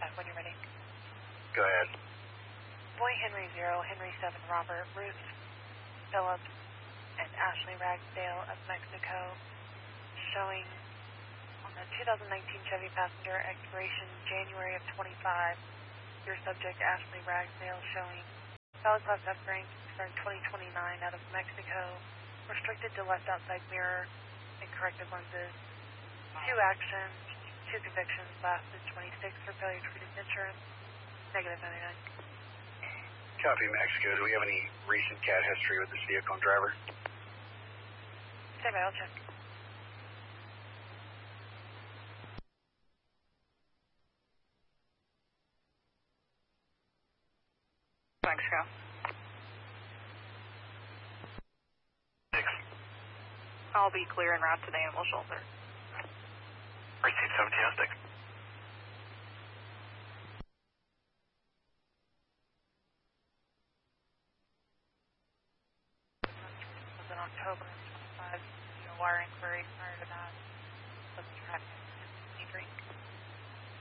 When you're ready. Go ahead. Boy Henry 0, Henry 7, Robert, Ruth Phillips, and Ashley Ragsdale of Mexico, showing on the 2019 Chevy Passenger, expiration January of 25. Your subject, Ashley Ragsdale, showing valid class F rank, starting 2029 out of Mexico, restricted to left outside mirror and corrective lenses, 2 actions, 2 convictions, lasted 26 for failure to reduce insurance, negative 99. Copy, Mexico. Do we have any recent CAT history with this vehicle and driver? Stay by, I'll check. Mexico. 6. I'll be clear en route to the animal shelter. Receipt 1706. Was in October of 25, wire inquiry prior to that, was tracking any drink.